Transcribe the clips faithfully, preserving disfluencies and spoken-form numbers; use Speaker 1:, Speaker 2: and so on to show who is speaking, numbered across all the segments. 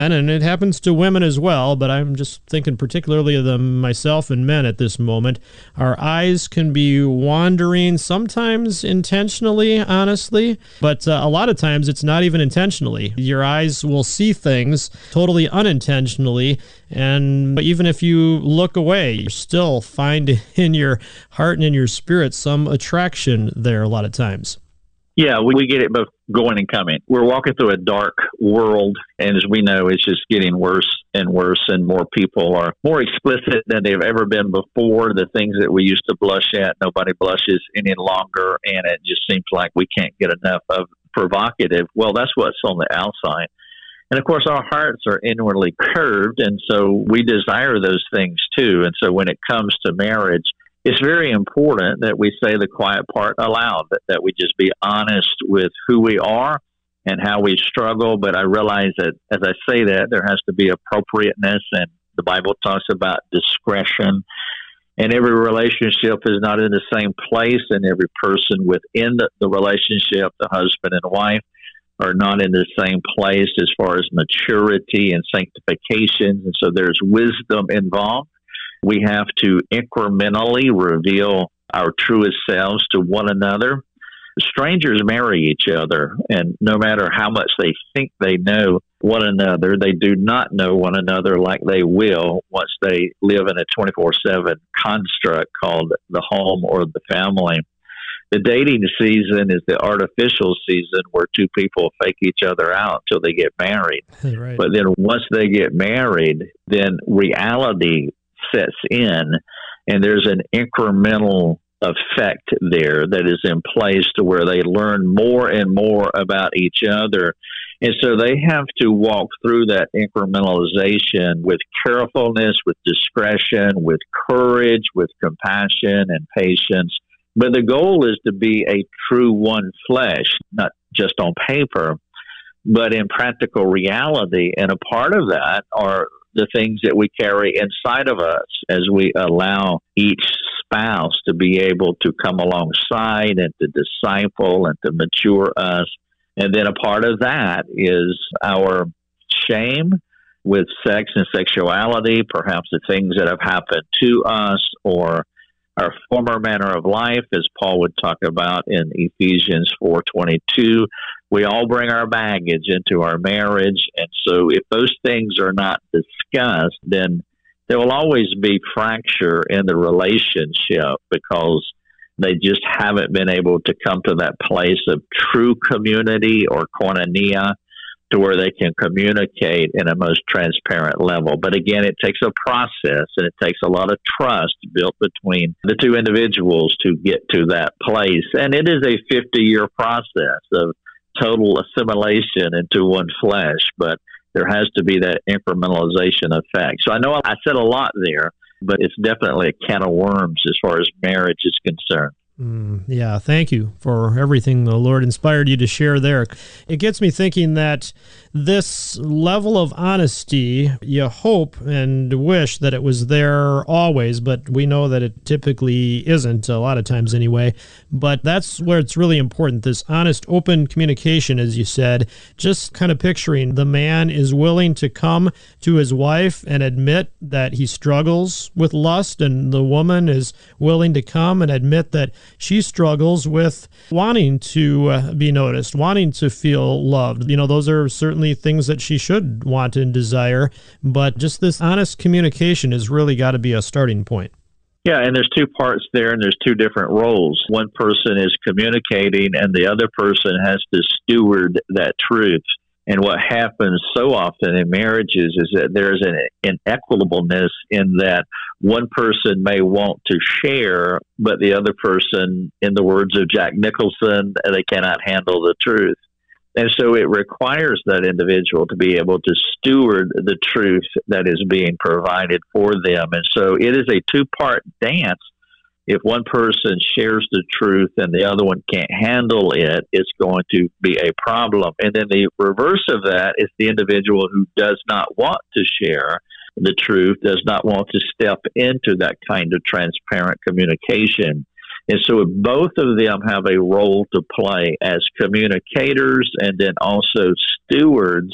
Speaker 1: And it happens to women as well, but I'm just thinking particularly of them, myself and men at this moment. Our eyes can be wandering, sometimes intentionally, honestly, but uh, a lot of times it's not even intentionally. Your eyes will see things totally unintentionally, and even if you look away, you still find in your heart and in your spirit some attraction there a lot of times.
Speaker 2: Yeah, we, we get it both going and coming. We're walking through a dark world, and as we know, it's just getting worse and worse, and more people are more explicit than they've ever been before. The things that we used to blush at, nobody blushes any longer, and it just seems like we can't get enough of provocative. Well, that's what's on the outside. And of course, our hearts are inwardly curved, and so we desire those things too. And so when it comes to marriage, it's very important that we say the quiet part aloud, that, that we just be honest with who we are and how we struggle. But I realize that as I say that, there has to be appropriateness, and the Bible talks about discretion. And every relationship is not in the same place, and every person within the, the relationship, the husband and wife, are not in the same place as far as maturity and sanctification. And so there's wisdom involved. We have to incrementally reveal our truest selves to one another. Strangers marry each other, and no matter how much they think they know one another, they do not know one another like they will once they live in a twenty-four seven construct called the home or the family. The dating season is the artificial season where two people fake each other out until they get married.
Speaker 1: Right.
Speaker 2: But then once they get married, then reality sets in, and there's an incremental effect there that is in place to where they learn more and more about each other. And so they have to walk through that incrementalization with carefulness, with discretion, with courage, with compassion and patience. But the goal is to be a true one flesh, not just on paper, but in practical reality. And a part of that are the things that we carry inside of us as we allow each spouse to be able to come alongside and to disciple and to mature us. And then a part of that is our shame with sex and sexuality, perhaps the things that have happened to us, or our former manner of life, as Paul would talk about in Ephesians four twenty-two. We all bring our baggage into our marriage, and so if those things are not discussed, then there will always be fracture in the relationship because they just haven't been able to come to that place of true community or koinonia to where they can communicate in a most transparent level. But again, it takes a process, and it takes a lot of trust built between the two individuals to get to that place. And it is a fifty-year process of total assimilation into one flesh, but there has to be that incrementalization effect. So I know I said a lot there, but it's definitely a can of worms as far as marriage is concerned.
Speaker 1: Mm, yeah, thank you for everything the Lord inspired you to share there. It gets me thinking that this level of honesty, you hope and wish that it was there always, but we know that it typically isn't, a lot of times anyway. But that's where it's really important, this honest, open communication, as you said, just kind of picturing the man is willing to come to his wife and admit that he struggles with lust, and the woman is willing to come and admit that she struggles with wanting to uh, be noticed, wanting to feel loved. You know, those are certainly things that she should want and desire, but just this honest communication has really got to be a starting point.
Speaker 2: Yeah, and there's two parts there, and there's two different roles. One person is communicating, and the other person has to steward that truth. And what happens so often in marriages is that there's an inequitableness in that one person may want to share, but the other person, in the words of Jack Nicholson, they cannot handle the truth. And so it requires that individual to be able to steward the truth that is being provided for them. And so it is a two-part dance. If one person shares the truth and the other one can't handle it, it's going to be a problem. And then the reverse of that is the individual who does not want to share the truth, does not want to step into that kind of transparent communication. And so both of them have a role to play as communicators and then also stewards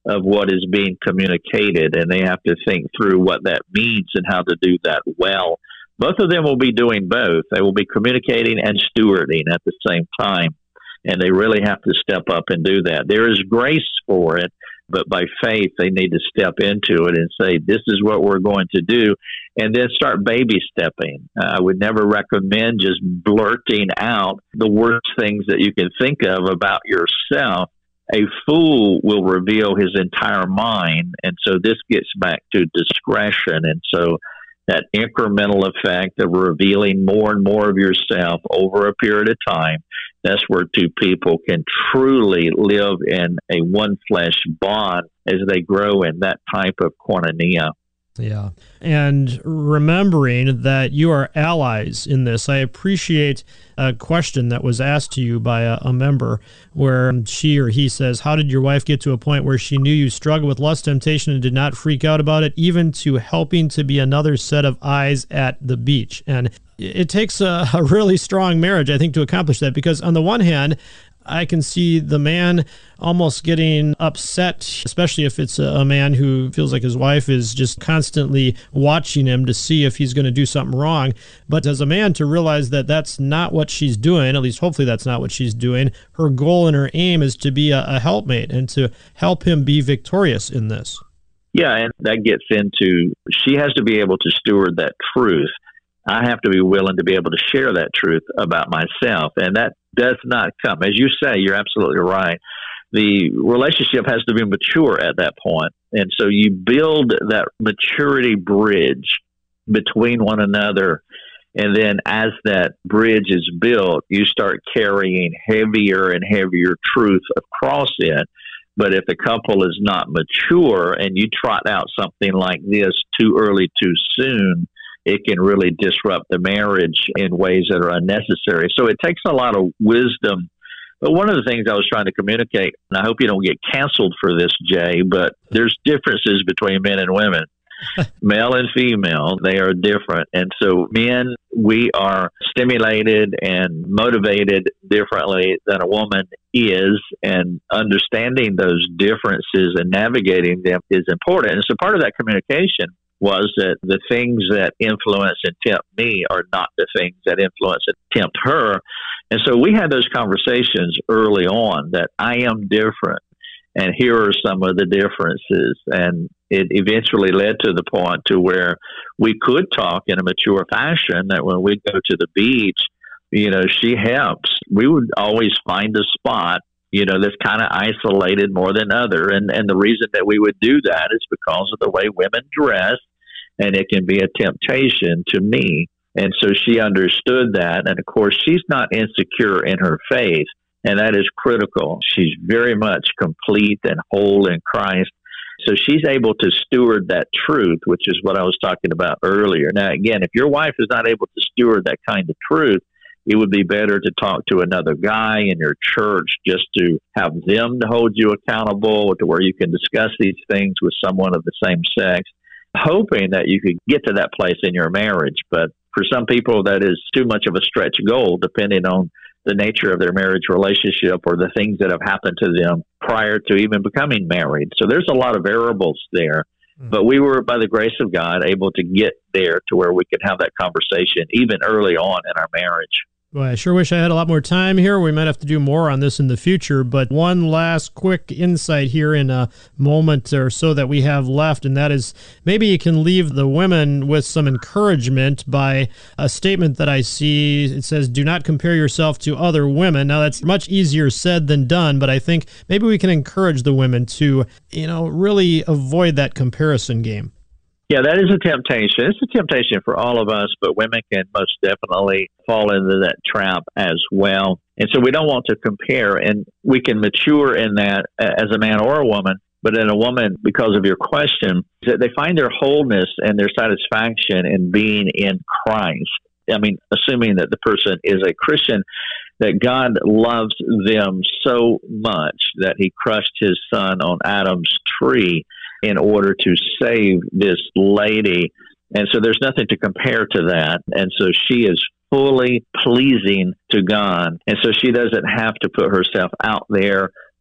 Speaker 2: of what is being communicated, and they have to think through what that means and how to do that well. Both of them will be doing both. They will be communicating and stewarding at the same time, and they really have to step up and do that. There is grace for it, but by faith, they need to step into it and say, this is what we're going to do, and then start baby stepping. Uh, I would never recommend just blurting out the worst things that you can think of about yourself. A fool will reveal his entire mind, and so this gets back to discretion. And so that incremental effect of revealing more and more of yourself over a period of time, that's where two people can truly live in a one flesh bond as they grow in that type of koinonia.
Speaker 1: Yeah. And remembering that you are allies in this, I appreciate a question that was asked to you by a, a member where she or he says, how did your wife get to a point where she knew you struggled with lust, temptation, and did not freak out about it, even to helping to be another set of eyes at the beach? And it takes a, a really strong marriage, I think, to accomplish that, because on the one hand, I can see the man almost getting upset, especially if it's a, a man who feels like his wife is just constantly watching him to see if he's going to do something wrong. But as a man, to realize that that's not what she's doing, at least hopefully that's not what she's doing, her goal and her aim is to be a, a helpmate and to help him be victorious in this.
Speaker 2: Yeah, and that gets into, she has to be able to steward that truth. I have to be willing to be able to share that truth about myself. And that does not come. As you say, you're absolutely right. The relationship has to be mature at that point. And so you build that maturity bridge between one another. And then as that bridge is built, you start carrying heavier and heavier truth across it. But if the couple is not mature and you trot out something like this too early, too soon, it can really disrupt the marriage in ways that are unnecessary. So it takes a lot of wisdom. But one of the things I was trying to communicate, and I hope you don't get canceled for this, Jay, but there's differences between men and women. Male and female, they are different. And so men, we are stimulated and motivated differently than a woman is, and understanding those differences and navigating them is important. And so part of that communication was that the things that influence and tempt me are not the things that influence and tempt her. And so we had those conversations early on that I am different, and here are some of the differences. And it eventually led to the point to where we could talk in a mature fashion, that when we go to the beach, you know, she helps. We would always find a spot, you know, that's kind of isolated more than other. And, and the reason that we would do that is because of the way women dress, and it can be a temptation to me. And so she understood that. And of course, she's not insecure in her faith, and that is critical. She's very much complete and whole in Christ. So she's able to steward that truth, which is what I was talking about earlier. Now, again, if your wife is not able to steward that kind of truth, it would be better to talk to another guy in your church, just to have them to hold you accountable, to where you can discuss these things with someone of the same sex, hoping that you could get to that place in your marriage. But for some people, that is too much of a stretch goal, depending on the nature of their marriage relationship or the things that have happened to them prior to even becoming married. So there's a lot of variables there. Mm-hmm. But we were, by the grace of God, able to get there to where we could have that conversation even early on in our marriage.
Speaker 1: Well, I sure wish I had a lot more time here. We might have to do more on this in the future, but one last quick insight here in a moment or so that we have left, and that is maybe you can leave the women with some encouragement by a statement that I see. It says, do not compare yourself to other women. Now, that's much easier said than done, but I think maybe we can encourage the women to, you know, really avoid that comparison game.
Speaker 2: Yeah, that is a temptation. It's a temptation for all of us, but women can most definitely fall into that trap as well. And so we don't want to compare, and we can mature in that as a man or a woman. But in a woman, because of your question, that they find their wholeness and their satisfaction in being in Christ. I mean, assuming that the person is a Christian, that God loves them so much that he crushed his son on Adam's tree in order to save this lady. And so there's nothing to compare to that. And so she is fully pleasing to God. And so she doesn't have to put herself out there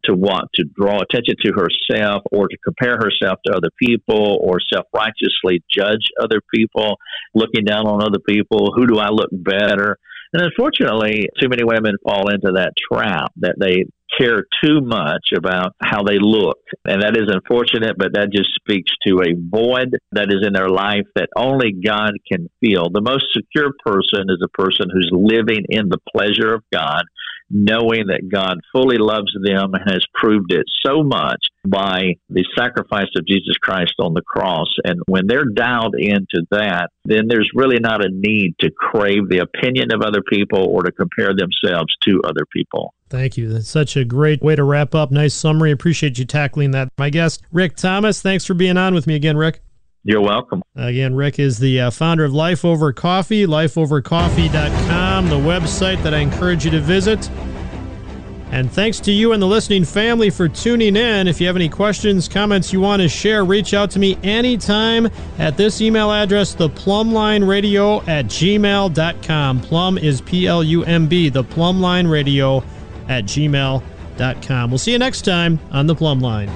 Speaker 2: to want to draw attention to herself or to compare herself to other people or self-righteously judge other people, looking down on other people. Who do I look better? And unfortunately, too many women fall into that trap that they care too much about how they look. And that is unfortunate, but that just speaks to a void that is in their life that only God can fill. The most secure person is a person who's living in the pleasure of God, knowing that God fully loves them and has proved it so much by the sacrifice of Jesus Christ on the cross. And when they're dialed into that, then there's really not a need to crave the opinion of other people or to compare themselves to other people.
Speaker 1: Thank you. That's such a great way to wrap up. Nice summary. Appreciate you tackling that. My guest, Rick Thomas, thanks for being on with me again, Rick.
Speaker 2: You're welcome.
Speaker 1: Again, Rick is the uh, founder of Life Over Coffee, life over coffee dot com, the website that I encourage you to visit. And thanks to you and the listening family for tuning in. If you have any questions, comments you want to share, reach out to me anytime at this email address, the plumline radio at gmail dot com. Plum is P L U M B, the plumline radio at gmail dot com. We'll see you next time on The Plumb Line.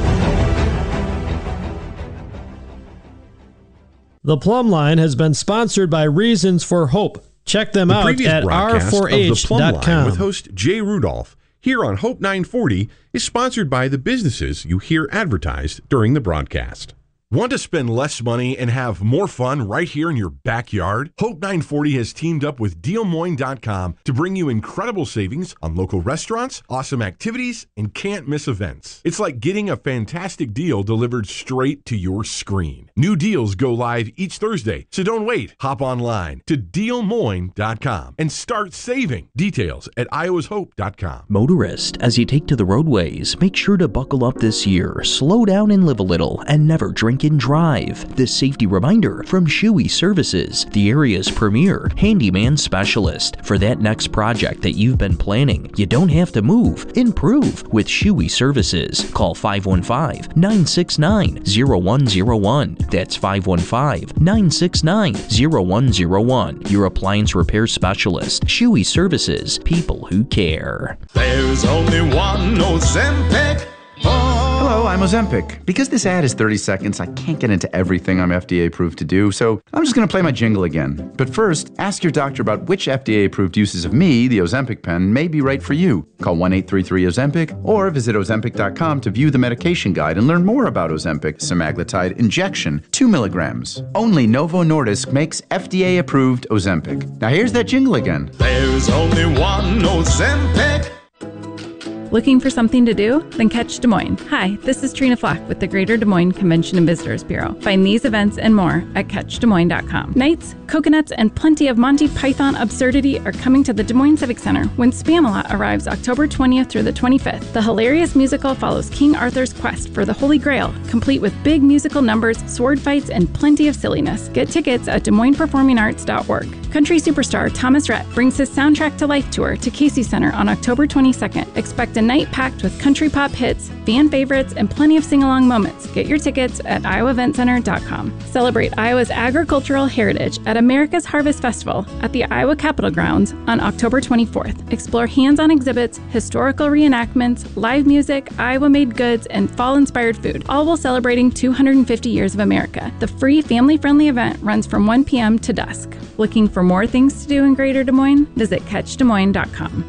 Speaker 1: The Plumb Line has been sponsored by Reasons for Hope. Check them
Speaker 3: the
Speaker 1: out at R four H dot com.
Speaker 3: With host Jay Rudolph here on Hope nine forty is sponsored by the businesses you hear advertised during the broadcast. Want to spend less money and have more fun right here in your backyard? Hope nine forty has teamed up with Deal Moines dot com to bring you incredible savings on local restaurants, awesome activities, and can't-miss events. It's like getting a fantastic deal delivered straight to your screen. New deals go live each Thursday, so don't wait. Hop online to Deal Moines dot com and start saving. Details at Iowas Hope dot com.
Speaker 4: Motorist, as you take to the roadways, make sure to buckle up this year, slow down and live a little, and never drink and drive. This safety reminder from Shoei Services, the area's premier handyman specialist. For that next project that you've been planning, you don't have to move. Improve with Shoei Services. Call five one five, nine six nine, zero one zero one. That's five one five, nine six nine, zero one zero one. Your appliance repair specialist. Shoei Services. People who care.
Speaker 5: There's only one Ozempic.
Speaker 6: Hello, I'm Ozempic. Because this ad is thirty seconds, I can't get into everything I'm F D A approved to do, so I'm just going to play my jingle again. But first, ask your doctor about which F D A approved uses of me, the Ozempic pen, may be right for you. Call one eight three three Ozempic or visit Ozempic dot com to view the medication guide and learn more about Ozempic semaglutide injection, two milligrams. Only Novo Nordisk makes F D A approved Ozempic. Now here's that jingle again.
Speaker 5: There's only one Ozempic.
Speaker 7: Looking for something to do? Then catch Des Moines. Hi, this is Trina Flock with the Greater Des Moines Convention and Visitors Bureau. Find these events and more at catch des moines dot com. Nights, coconuts, and plenty of Monty Python absurdity are coming to the Des Moines Civic Center when Spamalot arrives October twentieth through the twenty-fifth. The hilarious musical follows King Arthur's quest for the Holy Grail, complete with big musical numbers, sword fights, and plenty of silliness. Get tickets at des moines performing arts dot org. Country superstar Thomas Rhett brings his Soundtrack to Life tour to Casey Center on October twenty-second. Expect a night packed with country pop hits, fan favorites, and plenty of sing-along moments. Get your tickets at iowa event center dot com. Celebrate Iowa's agricultural heritage at America's Harvest Festival at the Iowa Capitol Grounds on October twenty-fourth. Explore hands-on exhibits, historical reenactments, live music, Iowa-made goods, and fall-inspired food, all while celebrating two hundred fifty years of America. The free family-friendly event runs from one p.m. to dusk. Looking for more things to do in Greater Des Moines? Visit catch des moines dot com.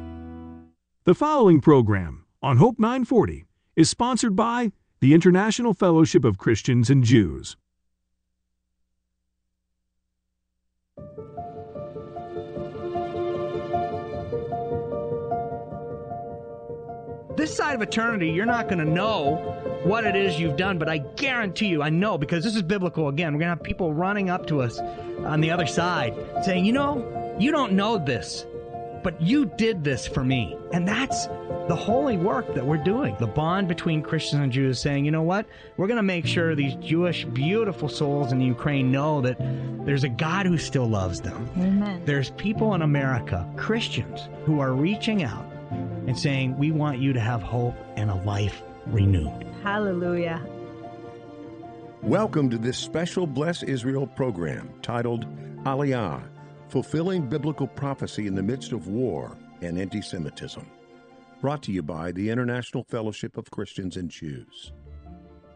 Speaker 8: The following program on Hope nine forty is sponsored by the International Fellowship of Christians and Jews.
Speaker 9: This side of eternity, you're not going to know what it is you've done, but I guarantee you, I know, because this is biblical. Again, we're going to have people running up to us on the other side saying, you know, you don't know this, but you did this for me. And that's the holy work that we're doing. The bond between Christians and Jews saying, you know what, we're going to make sure these Jewish, beautiful souls in Ukraine know that there's a God who still loves them.
Speaker 10: Amen.
Speaker 9: There's people in America, Christians, who are reaching out and saying, we want you to have hope and a life renewed.
Speaker 10: Hallelujah.
Speaker 11: Welcome to this special Bless Israel program titled Aliyah, Fulfilling Biblical Prophecy in the Midst of War and Anti-Semitism. Brought to you by the International Fellowship of Christians and Jews.